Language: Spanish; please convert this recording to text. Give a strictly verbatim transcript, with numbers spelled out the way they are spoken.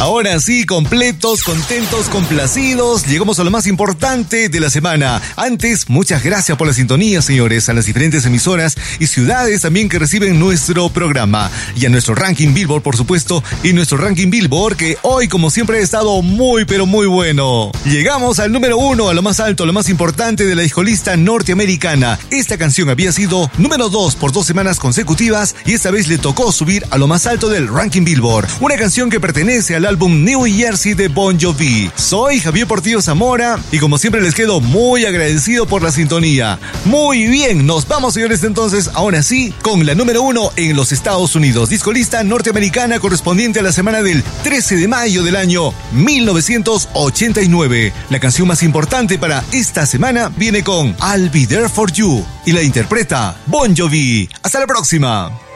Ahora sí, completos, contentos, complacidos, llegamos a lo más importante de la semana. Antes, muchas gracias por la sintonía, señores, a las diferentes emisoras y ciudades también que reciben nuestro programa. Y a nuestro ranking Billboard, por supuesto, y nuestro ranking Billboard, que hoy, como siempre, ha estado muy, pero muy bueno. Llegamos al número uno, a lo más alto, a lo más importante de la discolista norteamericana. Esta canción había sido número dos por dos semanas consecutivas y esta vez le tocó subir a lo más alto del ranking Billboard. Una canción que pertenece al álbum New Jersey de Bon Jovi. Soy Javier Portillo Zamora y como siempre les quedo muy agradecido por la sintonía. Muy bien, nos vamos, señores, entonces, ahora sí, con la número uno en los Estados Unidos. Discolista norteamericana correspondiente a la semana del trece de mayo del año mil novecientos ochenta y nueve. La canción más importante para esta semana viene con I'll Be There For You y la interpreta Bon Jovi. Hasta la próxima.